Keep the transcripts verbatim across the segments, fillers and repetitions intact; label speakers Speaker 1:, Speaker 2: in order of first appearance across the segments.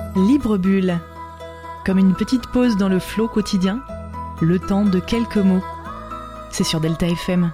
Speaker 1: Libre bulle, comme une petite pause dans le flot quotidien, le temps de quelques mots. C'est sur Delta F M.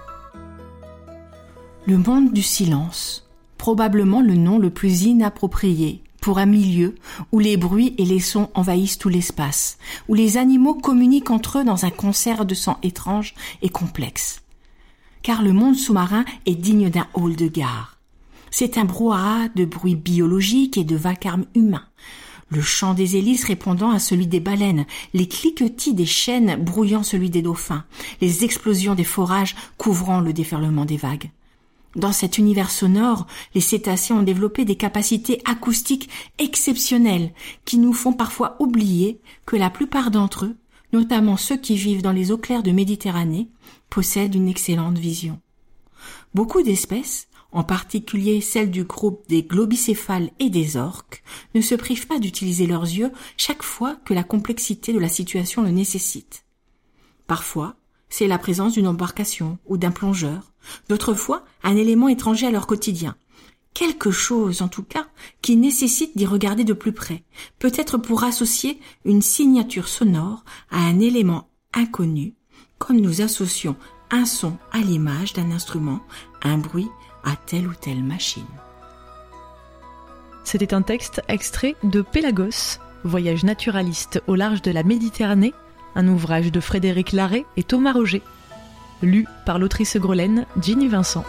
Speaker 2: Le monde du silence, probablement le nom le plus inapproprié pour un milieu où les bruits et les sons envahissent tout l'espace, où les animaux communiquent entre eux dans un concert de sons étrange et complexe. Car le monde sous-marin est digne d'un hall de gare. C'est un brouhaha de bruits biologiques et de vacarme humain. Le chant des hélices répondant à celui des baleines, les cliquetis des chênes brouillant celui des dauphins, les explosions des forages couvrant le déferlement des vagues. Dans cet univers sonore, les cétacés ont développé des capacités acoustiques exceptionnelles qui nous font parfois oublier que la plupart d'entre eux, notamment ceux qui vivent dans les eaux claires de Méditerranée, possèdent une excellente vision. Beaucoup d'espèces, en particulier celles du groupe des globicéphales et des orques, ne se privent pas d'utiliser leurs yeux chaque fois que la complexité de la situation le nécessite. Parfois, c'est la présence d'une embarcation ou d'un plongeur, d'autres fois un élément étranger à leur quotidien. Quelque chose, en tout cas, qui nécessite d'y regarder de plus près, peut-être pour associer une signature sonore à un élément inconnu, comme nous associons un son à l'image d'un instrument, un bruit à telle ou telle machine.
Speaker 1: C'était un texte extrait de Pélagos, voyage naturaliste au large de la Méditerranée, un ouvrage de Frédéric Larrey et Thomas Roger, lu par l'autrice grelaine Ginny Vincent.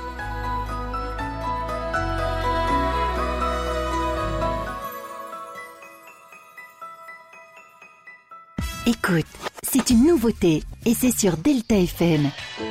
Speaker 3: Écoute, c'est une nouveauté et c'est sur Delta F M.